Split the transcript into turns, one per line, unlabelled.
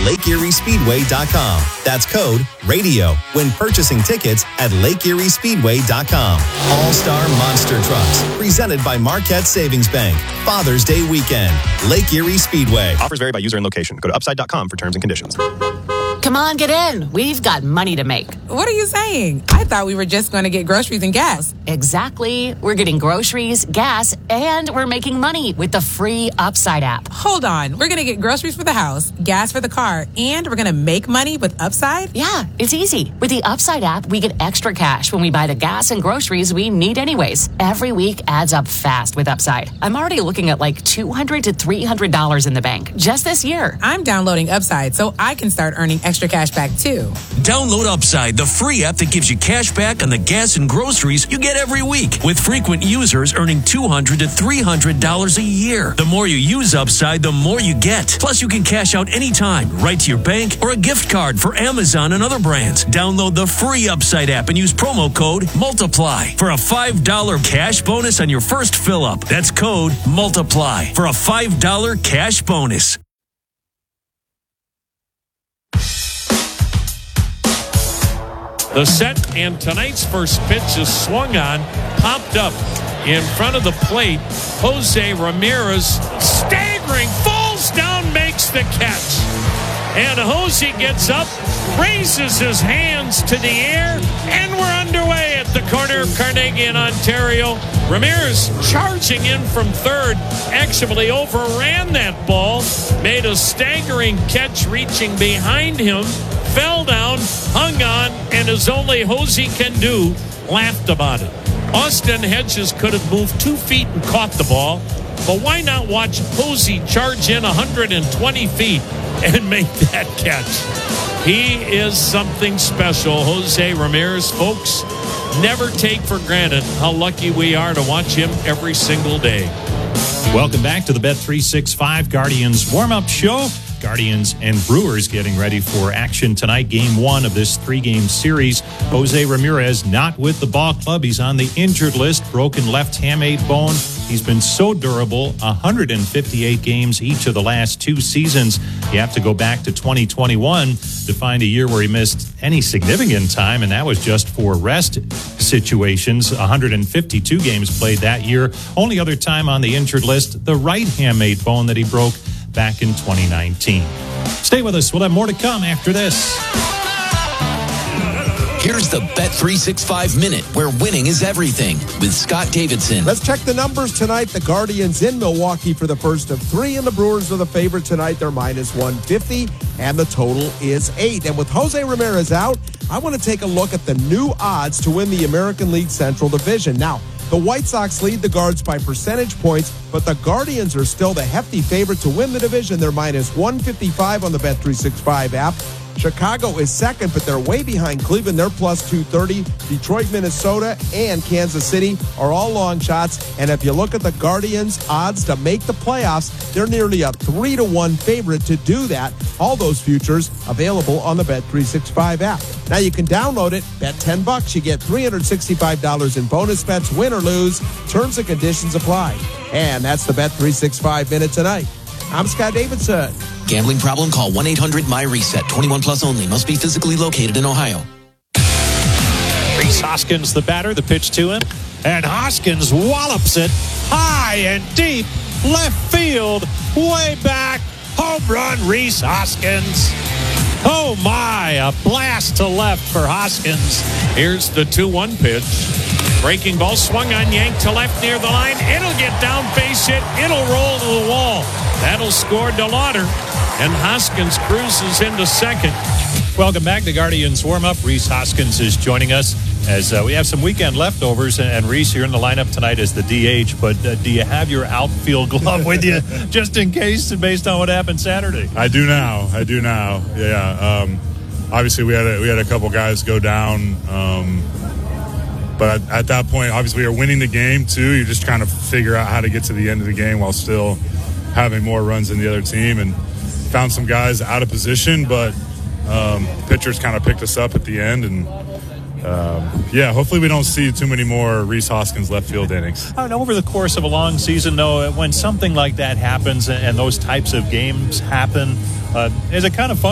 LakeErieSpeedway.com. That's code RADIO when purchasing tickets at LakeErieSpeedway.com. All-Star Monster Trucks, presented by Marquette Savings Bank. Father's Day weekend. Lake Erie Speedway.
Offers vary by user and location. Go to upside.com for terms and conditions.
Come on, get in. We've got money to make.
What are you saying? I thought we were just going to get groceries and gas.
Exactly. We're getting groceries, gas, and we're making money with the free Upside app.
Hold on. We're going to get groceries for the house, gas for the car, and we're going to make money with Upside?
Yeah, it's easy. With the Upside app, we get extra cash when we buy the gas and groceries we need anyways. Every week adds up fast with Upside. I'm already looking at like $200 to $300 in the bank just this year.
I'm downloading Upside so I can start earning extra cash back too.
Download Upside, the free app that gives you cash back on the gas and groceries you get every week, with frequent users earning $200 to $300 a year. The more you use Upside, the more you get. Plus, you can cash out anytime, right to your bank or a gift card for Amazon and other brands. Download the free Upside app and use promo code MULTIPLY for a $5 cash bonus on your first fill-up. That's code MULTIPLY for a $5 cash bonus.
The set and tonight's first pitch is swung on, popped up in front of the plate. Jose Ramirez staggering, falls down, makes the catch. And Jose gets up, raises his hands to the air, and we're underway at the corner of Carnegie in Ontario. Ramirez charging in from third, actually overran that ball, made a staggering catch reaching behind him, fell down, hung on, and as only Jose can do, laughed about it. Austin Hedges could have moved 2 feet and caught the ball, but why not watch Jose charge in 120 feet and make that catch? He is something special, Jose Ramirez. Folks, never take for granted how lucky we are to watch him every single day.
Welcome back to the Bet365 Guardians warm-up show. Guardians and Brewers getting ready for action tonight. Game 1 of this 3-game series. Jose Ramirez not with the ball club. He's on the injured list. Broken left hamate bone. He's been so durable. 158 games each of the last 2 seasons. You have to go back to 2021 to find a year where he missed any significant time, and that was just for rest situations. 152 games played that year. Only other time on the injured list, the right hamate bone that he broke back in 2019. Stay with us. We'll have more to come after this.
Here's the Bet365 Minute, where winning is everything, with Scott Davidson.
Let's check the numbers tonight. The Guardians in Milwaukee for the first of 3, and the Brewers are the favorite tonight. They're minus 150, and the total is 8. And with Jose Ramirez out, I want to take a look at the new odds to win the American League Central Division. Now, the White Sox lead the Guards by percentage points, but the Guardians are still the hefty favorite to win the division. They're minus 155 on the Bet365 app. Chicago is second, but they're way behind Cleveland. They're plus 230. Detroit, Minnesota, and Kansas City are all long shots. And if you look at the Guardians' odds to make the playoffs, they're nearly a 3-1 favorite to do that. All those futures available on the Bet365 app. Now you can download it, bet $10. You get $365 in bonus bets, win or lose. Terms and conditions apply. And that's the Bet365 Minute tonight. I'm Scott Davidson.
Gambling problem? Call 1-800-MY-RESET. 21 plus only. Must be physically located in Ohio.
Rhys Hoskins, the batter, the pitch to him. And Hoskins wallops it high and deep. Left field, way back. Home run, Rhys Hoskins. Oh, my. A blast to left for Hoskins.
Here's the 2-1 pitch. Breaking ball swung on, yanked to left near the line. It'll get down, base hit. It'll roll to the wall. That'll score DeLauder. And Hoskins cruises into second.
Welcome back to Guardians warm-up. Rhys Hoskins is joining us as we have some weekend leftovers. And Rhys, you're in the lineup tonight as the DH. But do you have your outfield glove with you just in case, based on what happened Saturday?
I do now. Yeah. Obviously, we had a couple guys go down. But at that point, obviously, you're winning the game, too. You're just trying to figure out how to get to the end of the game while still having more runs than the other team. And found some guys out of position, but pitchers kind of picked us up at the end. And, hopefully we don't see too many more Rhys Hoskins left field innings.
I don't know, over the course of a long season, though, when something like that happens and those types of games happen, is it kind of fun?